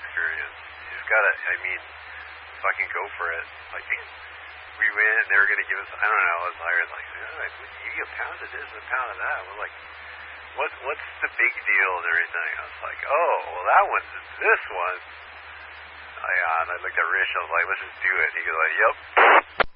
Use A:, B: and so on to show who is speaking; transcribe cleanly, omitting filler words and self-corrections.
A: experience. You just gotta, fucking go for it. Like, we went and they were gonna give us, I don't know, I was like, you get a pound of this and a pound of that. We're like, what's the big deal and everything? I was like, oh, well, that one's this one. And I looked at Rich, I was like, let's just do it. He goes like, yep.